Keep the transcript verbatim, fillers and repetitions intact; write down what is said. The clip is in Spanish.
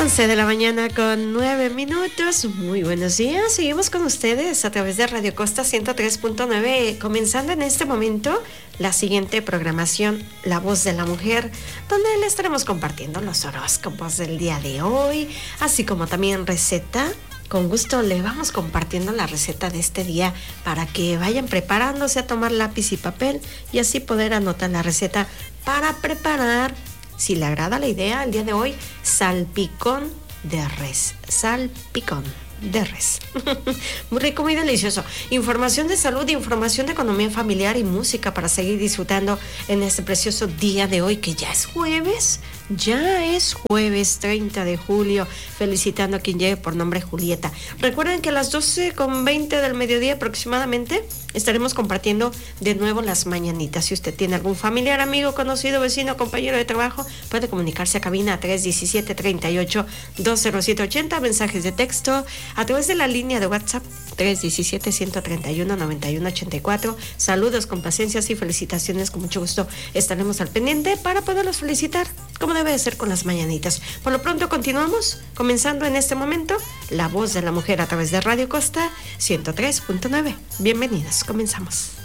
once de la mañana con nueve minutos. Muy buenos días. Seguimos con ustedes a través de Radio Costa ciento tres punto nueve. Comenzando en este momento la siguiente programación, La Voz de la Mujer, donde le estaremos compartiendo los horóscopos del día de hoy, así como también receta. Con gusto le vamos compartiendo la receta de este día para que vayan preparándose a tomar lápiz y papel y así poder anotar la receta para preparar, si le agrada la idea, el día de hoy, salpicón de res. Salpicón de res. Muy rico, muy delicioso. Información de salud, información de economía familiar y música para seguir disfrutando en este precioso día de hoy, que ya es jueves. Ya es jueves treinta de julio, felicitando a quien llegue por nombre Julieta. Recuerden que a las doce con veinte del mediodía aproximadamente estaremos compartiendo de nuevo las mañanitas. Si usted tiene algún familiar, amigo, conocido, vecino, compañero de trabajo, puede comunicarse a cabina tres uno siete, treinta y ocho, dos cero siete ochenta, mensajes de texto a través de la línea de WhatsApp tres uno siete, ciento treinta y uno, noventa y uno ochenta y cuatro. Saludos, complacencias y felicitaciones. Con mucho gusto estaremos al pendiente para poderlos felicitar como debe de ser con las mañanitas. Por lo pronto continuamos, comenzando en este momento La Voz de la Mujer a través de Radio Costa ciento tres punto nueve. Bienvenidos, comenzamos.